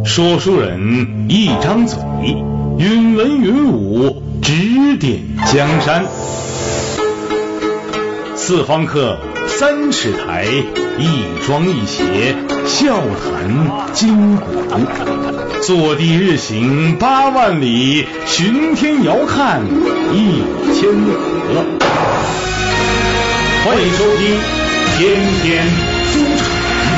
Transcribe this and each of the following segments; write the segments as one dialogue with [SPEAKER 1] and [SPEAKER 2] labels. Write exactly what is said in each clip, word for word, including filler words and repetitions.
[SPEAKER 1] 说书人一张嘴，云文云武，指点江山。四方客，三尺台，一庄一谐，笑谈今古。坐地日行八万里，巡天遥看一千河。欢迎收听天天书场。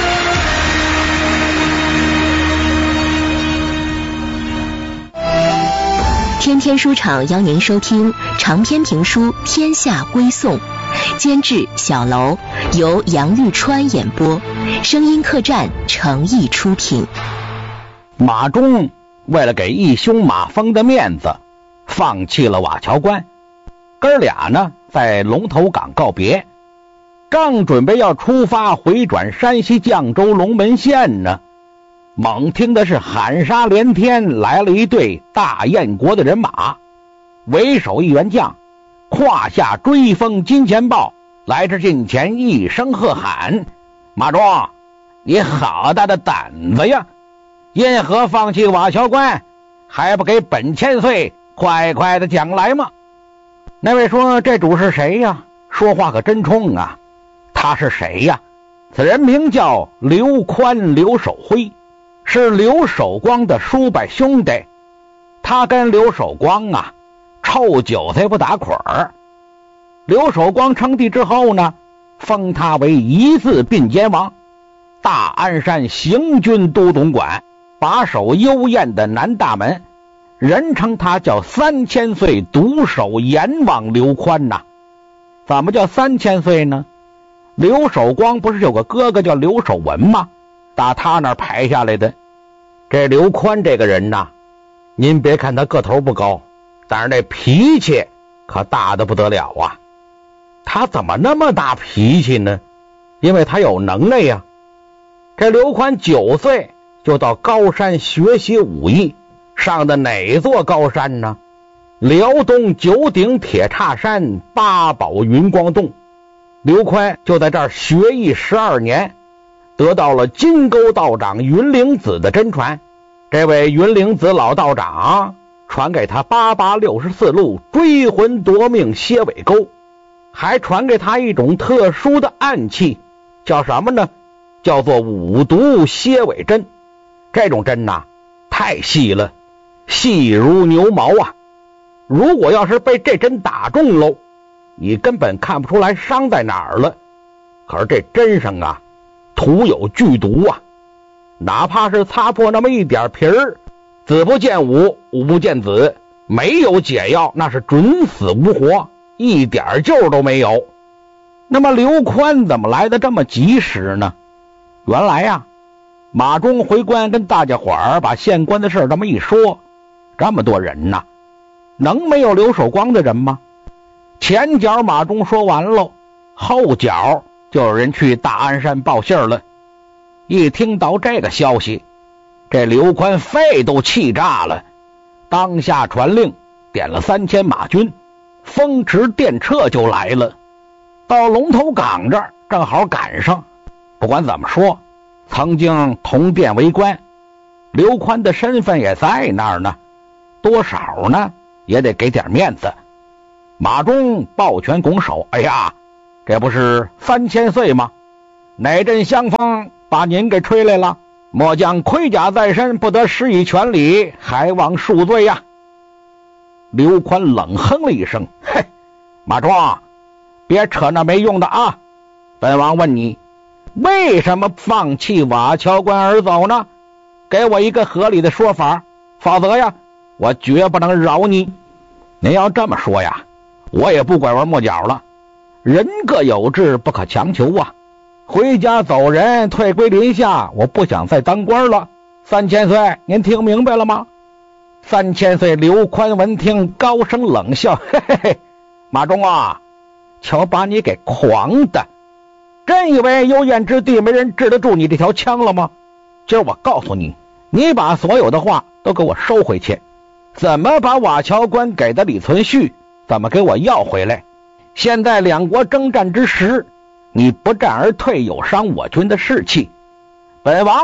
[SPEAKER 2] 天天书场邀您收听长篇评书《天下归宋》，监制小楼，由杨玉川演播，声音客栈诚意出品。
[SPEAKER 3] 马忠为了给义兄马峰的面子，放弃了瓦桥关，哥俩呢在龙头港告别，刚准备要出发回转山西绛州龙门县呢，猛听的是喊杀连天，来了一队大燕国的人马，为首一员将胯下追风金钱豹，来至近前一声喝喊：马忠，你好大的胆子呀！因何放弃瓦桥关，还不给本千岁快快的讲来吗？那位说，这主是谁呀？说话可真冲啊！他是谁呀？此人名叫刘宽，刘守辉，是刘守光的叔伯兄弟。他跟刘守光啊臭韭菜不打捆儿。刘守光称帝之后呢，封他为一字并肩王，大安山行军都总管，把守幽燕的南大门，人称他叫三千岁独守阎王刘宽呐。怎么叫三千岁呢？刘守光不是有个哥哥叫刘守文吗？打他那儿排下来的。这刘宽这个人呐，您别看他个头不高，但是那脾气可大得不得了啊。他怎么那么大脾气呢？因为他有能耐呀。这刘宽九岁就到高山学习武艺，上的哪座高山呢？辽东九鼎铁叉山八宝云光洞。刘宽就在这儿学艺十二年，得到了金钩道长云灵子的真传。这位云灵子老道长传给他八八六十四路追魂夺命蝎尾钩，还传给他一种特殊的暗器，叫什么呢？叫做五毒蝎尾针。这种针呐，太细了，细如牛毛啊！如果要是被这针打中喽，你根本看不出来伤在哪儿了。可是这针上啊，涂有剧毒啊，哪怕是擦破那么一点皮儿，子不见武，武不见子，没有解药，那是准死无活，一点救都没有。那么刘宽怎么来的这么及时呢？原来呀、啊，马忠回关跟大家伙儿把县官的事这么一说，这么多人呐，能没有刘守光的人吗？前脚马忠说完喽，后脚就有人去大安山报信了。一听到这个消息，这刘宽肺都气炸了，当下传令点了三千马军，风驰电掣就来了。到龙头港这儿正好赶上。不管怎么说，曾经同殿为官，刘宽的身份也在那儿呢，多少呢也得给点面子。马忠抱拳拱手，哎呀，这不是三千岁吗？哪阵香风把您给吹来了？末将盔甲在身，不得施以权礼，还望恕罪呀。刘宽冷哼了一声，嘿，马忠，别扯那没用的啊！本王问你，为什么放弃瓦桥关而走呢？给我一个合理的说法，否则呀，我绝不能饶你。您要这么说呀，我也不拐弯抹角了。人各有志，不可强求啊。回家走人，退归林下，我不想再当官了。三千岁，您听明白了吗？三千岁刘宽闻听，高声冷笑，嘿嘿嘿，马忠啊，瞧把你给狂的，真以为幽燕之地没人治得住你这条枪了吗？今儿我告诉你，你把所有的话都给我收回去。怎么把瓦桥关给的李存勖，怎么给我要回来？现在两国征战之时，你不战而退，有伤我军的士气。本王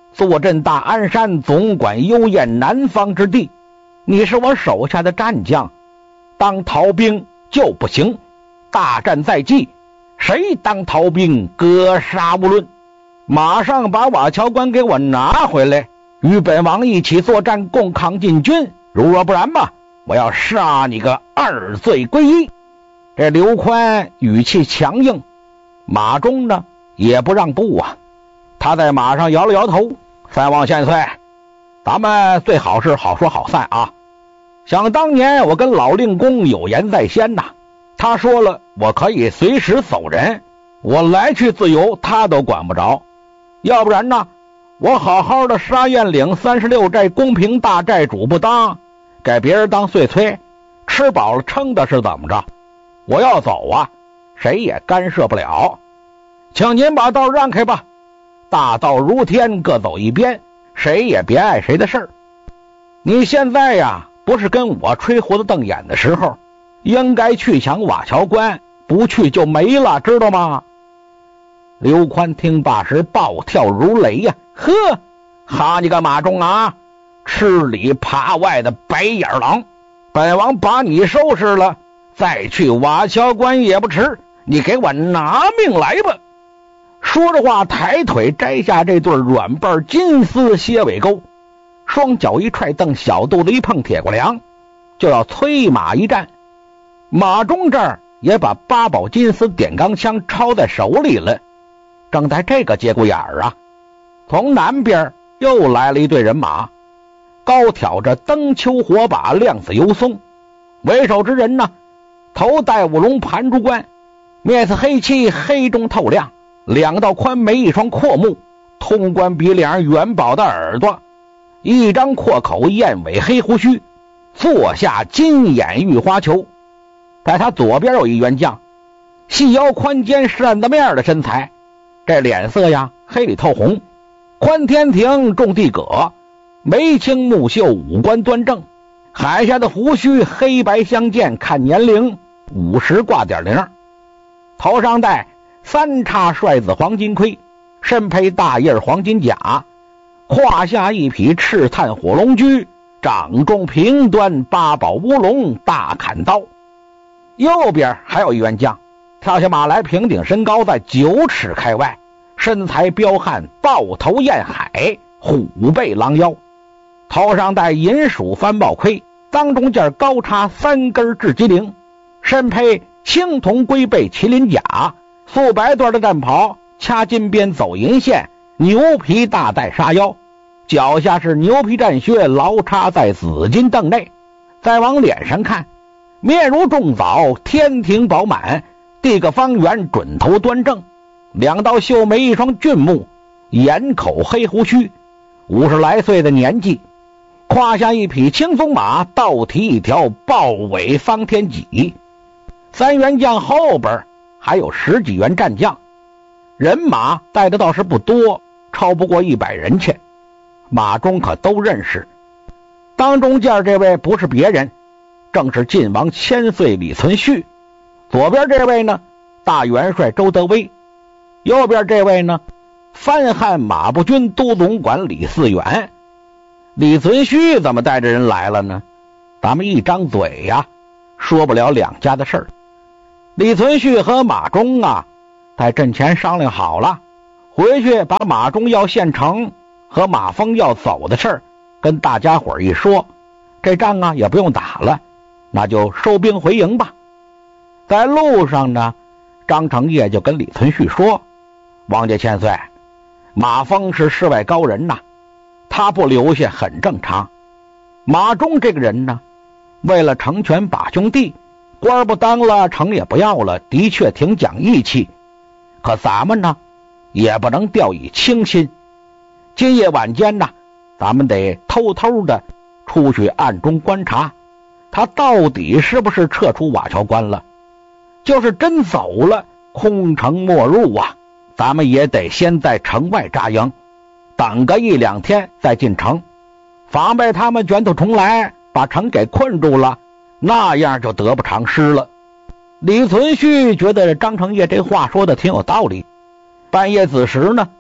[SPEAKER 3] 坐镇大安山，总管幽燕南方之地。你是我手下的战将，当逃兵就不行。大战在即，谁当逃兵，格杀勿论。马上把瓦桥关给我拿回来，与本王一起作战，共抗晋军。如若不然吧，我要杀你个二罪归一。这刘宽语气强硬，马忠呢也不让步啊。他在马上摇了摇头，三王千岁，咱们最好是好说好散啊。想当年我跟老令公有言在先呐，他说了我可以随时走人，我来去自由，他都管不着。要不然呢，我好好的沙堰岭三十六寨公平大寨主不当，给别人当碎催，吃饱了撑的是怎么着？我要走啊，谁也干涉不了。请您把道让开吧，大道如天，各走一边，谁也别碍谁的事儿。你现在呀，不是跟我吹胡子瞪眼的时候，应该去抢瓦桥关，不去就没了，知道吗？刘宽听罢时暴跳如雷呀、啊！呵，哈你个马忠啊，吃里扒外的白眼狼，本王把你收拾了，再去瓦桥关也不迟，你给我拿命来吧！说着话，抬腿摘下这对软瓣金丝蝎尾钩，双脚一踹，蹬小肚子一碰铁骨梁，就要催马一战。马忠这儿也把八宝金丝点钢枪抄在手里了。正在这个节骨眼儿啊，从南边又来了一队人马，高挑着灯丘火把，亮似油松。为首之人呢，头戴五龙盘珠冠，面似黑漆，黑中透亮，两道宽眉，一双阔目，通关鼻梁，元宝的耳朵，一张阔口，燕尾黑胡须，坐下金眼玉花球。在他左边有一员将，细腰宽肩，扇子面的身材，这脸色呀黑里透红，宽天庭，重地葛，眉清目秀，五官端正，海下的胡须黑白相间，看年龄五十挂点零。头上戴三叉帅子黄金盔，身披大叶黄金甲，胯下一匹赤炭火龙驹，掌中平端八宝乌龙大砍刀。右边还有一员将，跳下马来，平顶身高在九尺开外，身材彪悍，豹头燕海，虎背狼腰，头上戴银鼠翻豹盔，当中件高插三根雉鸡翎，身披青铜龟背麒麟甲，素白缎的战袍，掐金边走银线，牛皮大带沙腰，脚下是牛皮战靴，牢插在紫金镫内。再往脸上看，面如重枣，天庭饱满，地个方圆，准头端正，两道秀眉，一双俊目，眼口黑胡须，五十来岁的年纪，胯下一匹青鬃马，倒提一条豹尾方天戟。三员将后边还有十几员战将，人马带的倒是不多，超不过一百人去。马忠可都认识，当中间这位不是别人，正是晋王千岁李存勖。左边这位呢，大元帅周德威；右边这位呢，藩汉马步军都总管李嗣远。李存勖怎么带着人来了呢？咱们一张嘴呀，说不了两家的事儿。李存勖和马忠啊，在阵前商量好了，回去把马忠要县城和马蜂要走的事儿跟大家伙一说，这仗啊也不用打了，那就收兵回营吧。在路上呢，张承业就跟李存勖说：“王家千岁，马蜂是世外高人呐，他不留下很正常。马忠这个人呢，为了成全把兄弟，官不当了，城也不要了，的确挺讲义气。可咱们呢，也不能掉以轻心。今夜晚间呢，咱们得偷偷的出去暗中观察，他到底是不是撤出瓦桥关了。就是真走了，空城没入啊，咱们也得先在城外扎营，等个一两天再进城，防备他们卷土重来，把城给困住了，那样就得不偿失了。”李存勖觉得张承业这话说的挺有道理。半夜子时呢，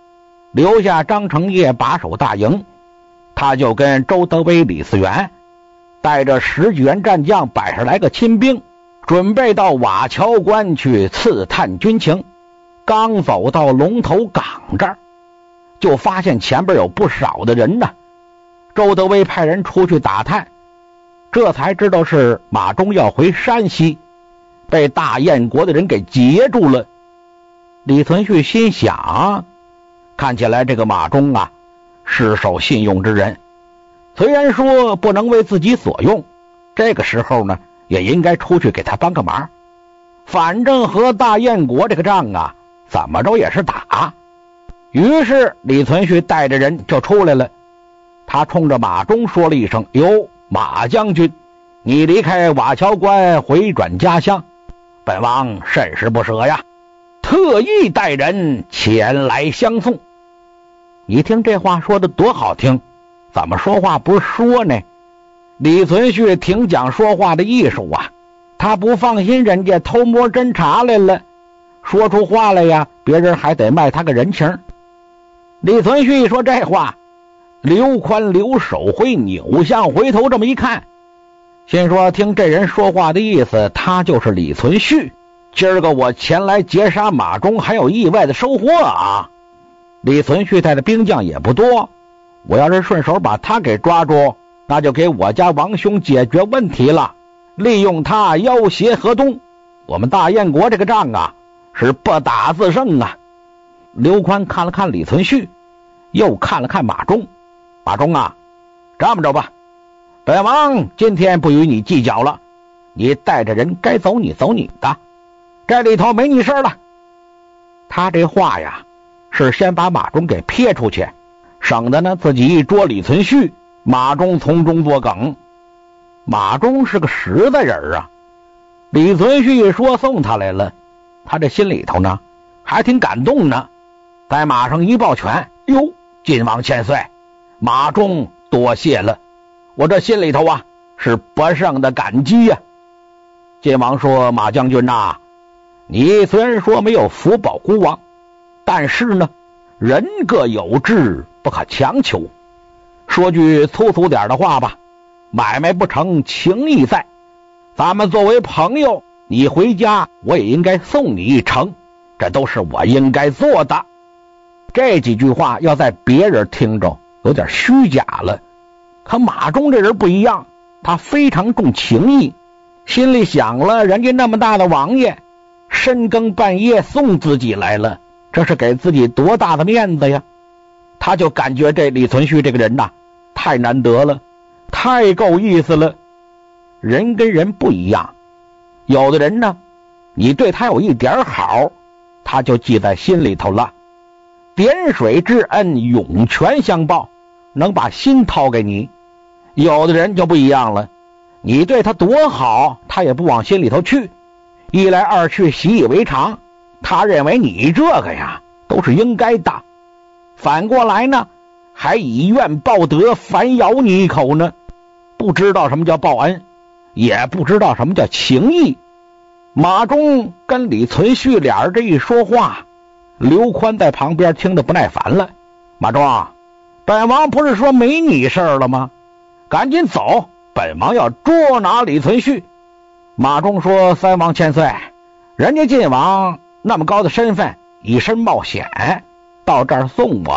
[SPEAKER 3] 留下张承业把守大营，他就跟周德威、李嗣源带着十几员战将，百十来个亲兵，准备到瓦桥关去刺探军情。刚走到龙头港这儿，就发现前边有不少的人呢。周德威派人出去打探，这才知道是马忠要回山西，被大燕国的人给截住了。李存勖心想，看起来这个马忠啊是守信用之人，虽然说不能为自己所用，这个时候呢也应该出去给他帮个忙，反正和大燕国这个仗啊怎么着也是打。于是李存勖带着人就出来了，他冲着马忠说了一声：哟，马将军，你离开瓦桥关回转家乡，本王甚是不舍呀，特意带人前来相送。你听这话说的多好听，怎么说话不是说呢？李存勖挺讲说话的艺术啊，他不放心人家偷摸侦查来了，说出话来呀，别人还得卖他个人情。李存勖一说这话，刘宽、刘守辉扭向回头这么一看，心说听这人说话的意思，他就是李存勖，今儿个我前来截杀马忠还有意外的收获啊。李存勖带的兵将也不多，我要是顺手把他给抓住，那就给我家王兄解决问题了，利用他要挟河东，我们大燕国这个仗啊是不打自胜啊。刘宽看了看李存勖，又看了看马忠，马忠啊，这么着吧，本王今天不与你计较了，你带着人该走你走你的，这里头没你事了。他这话呀是先把马忠给撇出去，省得呢自己一捉李存勖，马忠从中作梗。马忠是个实在人啊，李存勖一说送他来了，他这心里头呢还挺感动呢，在马上一抱拳：哟，晋王千岁，马忠多谢了，我这心里头啊是不胜的感激呀、啊。晋王说：马将军呐、啊，你虽然说没有福保孤王，但是呢人各有志，不可强求。说句粗俗点的话吧，买卖不成情义在，咱们作为朋友，你回家我也应该送你一程，这都是我应该做的。这几句话要在别人听着有点虚假了，可马忠这人不一样，他非常重情义，心里想了，人家那么大的王爷深更半夜送自己来了，这是给自己多大的面子呀。他就感觉这李存勖这个人呐太难得了，太够意思了。人跟人不一样，有的人呢你对他有一点好，他就记在心里头了，点水之恩涌泉相报，能把心掏给你。有的人就不一样了，你对他多好，他也不往心里头去，一来二去习以为常，他认为你这个呀都是应该的，反过来呢还以怨报德，反咬你一口呢，不知道什么叫报恩，也不知道什么叫情义。马忠跟李存勖俩人这一说话，刘宽在旁边听得不耐烦了：马忠，本王不是说没你事儿了吗？赶紧走，本王要捉拿李存勖。马忠说：三王千岁，人家晋王那么高的身份，以身冒险到这儿送我，